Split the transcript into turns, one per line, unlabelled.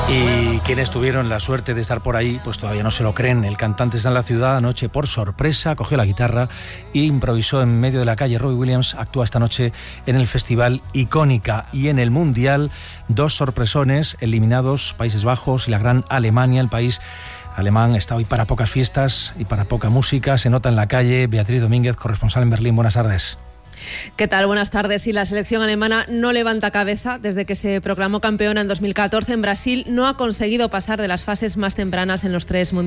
Y quienes tuvieron la suerte de estar por ahí, pues todavía no se lo creen. El cantante está en la ciudad anoche por sorpresa, cogió la guitarra e improvisó en medio de la calle. Robbie Williams actúa esta noche en el festival Icónica. Y en el Mundial, 2 sorpresones eliminados, Países Bajos y la gran Alemania. El país alemán está hoy para pocas fiestas y para poca música. Se nota en la calle. Beatriz Domínguez, corresponsal en Berlín. Buenas tardes.
¿Qué tal? Buenas tardes. Y la selección alemana no levanta cabeza. Desde que se proclamó campeona en 2014 en Brasil, no ha conseguido pasar de las fases más tempranas en los 3 mundiales.